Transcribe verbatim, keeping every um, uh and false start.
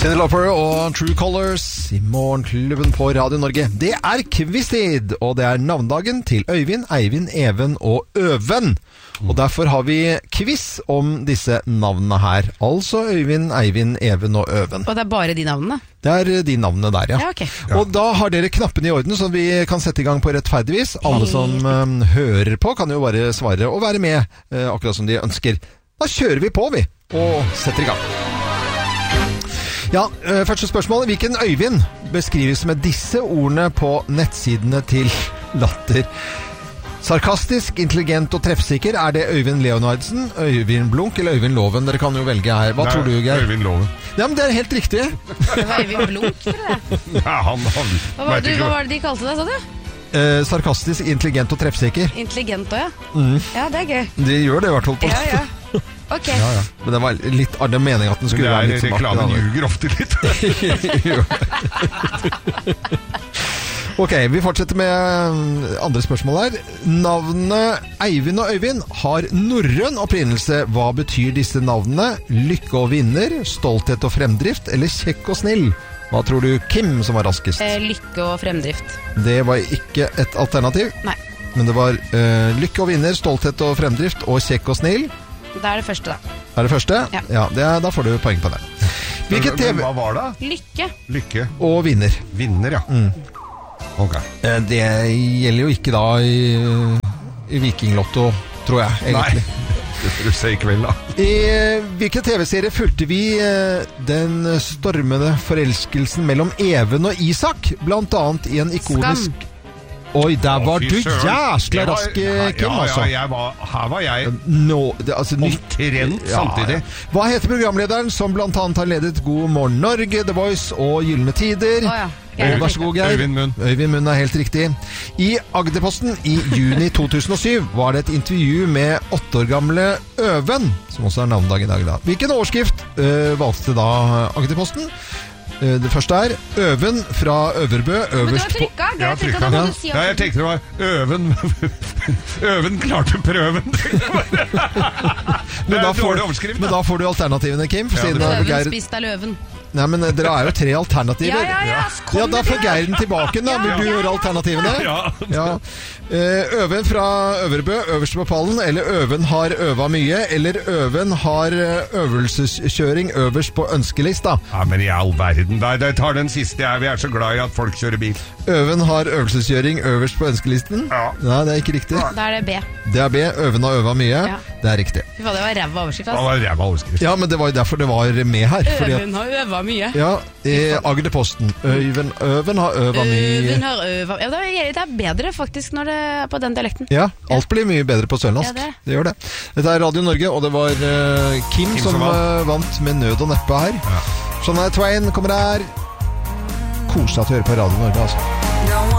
Cyndi Lauper og True Colors i Morgenklubben på Radio Norge. Det er quiz-tid, og det er navndagen til Øyvind, Eivind, Even og Øven. Og derfor har vi quiz om disse navnene her. Altså Øyvind, Eivind, Even og Øven. Og det er bare de navnene? Det er de navnene der, ja. Ja, okay. Og da har dere knappene i orden, så vi kan sette i gang på rettferdigvis. Alle som um, hører på kan jo bare svare og være med, uh, akkurat som de ønsker. Da kjører vi på, vi, og setter i gang. Ja, uh, første spørsmål. Hvilken Øyvind beskrives med disse ordene på nettsidene til Latter? Sarkastisk, intelligent og treffsikker. Er det Øyvind Leonardsen, Øyvind Blunk eller Øyvind Loven? Dere kan jo velge her. Hva Nei, tror du, Geir? Øyvind Loven. Ja, men det er helt riktig. Det var Øyvind Blunk, tror jeg. Ja, han, han, hva, var du, hva var det de kalte deg, sa du? Eh, sarkastisk, intelligent og treffsikker. Intelligent også, ja. Mm. Ja, det er gøy. De gjør det i hvert fall på. Ja, ja. Ok. Ja, ja. Men det var litt av den meningen at den skulle være litt sånn. Reklamen ljuger ofte litt. Ok, vi fortsetter med andre spørsmål her. Navnet Eivind og Øyvind har norrøn opprinnelse. Hva betyr disse navnene? Lykke og vinner, stolthet og fremdrift, eller kjekk og snill? Hva tror du, Kim, som var raskest? Eh, lykke og fremdrift. Det var ikke et alternativ. Nei. Men det var eh, lykke og vinner, stolthet og fremdrift, og kjekk og snill. Det er det første, da. Er det første? Ja. Ja, det er, da får du poeng på det. Hvilket T V... Hva var det? Lykke. Lykke. Og vinner. Vinner, ja. Mm. Ok. Det gjelder jo ikke da i, i Vikinglotto, tror jeg, egentlig. Nei, det får du se i kveld da. I hvilken T V-serie fulgte vi den stormende forelskelsen mellom Even og Isak? Blant annet i en ikonisk... Skam. Oi, der var Å, du søren. jæskla Det var- rask, ja, Kim, altså. Ja, jeg var, her var jeg Nå, det, altså, omtrent samtidig. Ja, ja. Hva heter programlederen som blant annet har ledet God morgen Norge, The Voice og Gyllene Tider? Å, ja. Eh, Vær så god, Geir. Øyvind Munn. Øyvind Munn er helt riktig. I Agderposten i juni to tusen og syv var det et intervju med åtte år gamle Øven, som også er navnedag i dag da. Hvilken overskrift øh, valgte da Agderposten? Uh, det første er Øven fra Øverbø øverst på... Men du har trykka, Ja, da må Ja. du si Ja, jeg tenkte det var Øven. Øven klarte prøven. Men da, dårlig får, overskrift, da. men da får du alternativene, Kim. Ja, Siden det- Geir... Løven spist av løven. Nei, men dere er jo tre alternativer. Ja, ja, ja, kom Ja, da det får til. Geir den tilbake da. Vil du Ja, ja, gjøre ja. alternativene? Ja. Ja. Eh, Øven fra Øverbø øverst på pallen, eller Øven har øva mye, eller Øven har eh, øvelseskjøring øverst på ønskelista. Ja, men i all verden. Der, der tar den siste jeg. Vi er så glad i at folk kjører bil. Øven har øvelseskjøring øverst på ønskelisten. Ja. Nei, det er ikke riktig. Da er det B. Det er B. Øven har øva mye. Ja. Det er riktig. Fy faen, det var ræva overskrift, Det altså. var ræva overskrift. Ja, men det var jo derfor det var med her. Fordi at, Øven har øva mye. ja, i Agderposten. Øven, Øven har øva mye. Øven har øva ja, det, er, det er bedre faktisk når det er på den dialekten. Ja, alt blir mye bedre på sørlandsk. Ja, det. det gjør det. Dette er Radio Norge, og det var uh, Kim, Kim som, som vant. uh, vant med nød og neppe her. Ja. Shania Twain kommer her. Koselig at du hører på Radio Norge, altså.